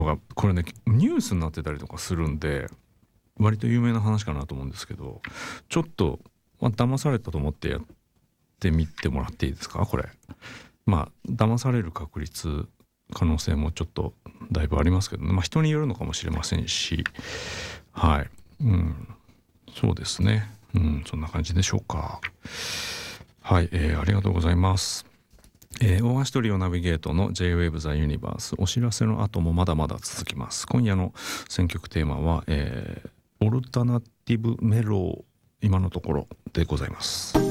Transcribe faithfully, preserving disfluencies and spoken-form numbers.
これねニュースになってたりとかするんで割と有名な話かなと思うんですけど、ちょっと、まあ、騙されたと思ってやってみてもらっていいですか。これまあ騙される確率可能性もちょっとだいぶありますけど、ね、まあ人によるのかもしれませんし、はい、うん、そうですね、うん、そんな感じでしょうか。はい、えー、ありがとうございます。えー、大橋トリオナビゲートの ジェイウェーブ ザユニバース、お知らせの後もまだまだ続きます。今夜の選曲テーマは、えー、オルタナティブメロー今のところでございます。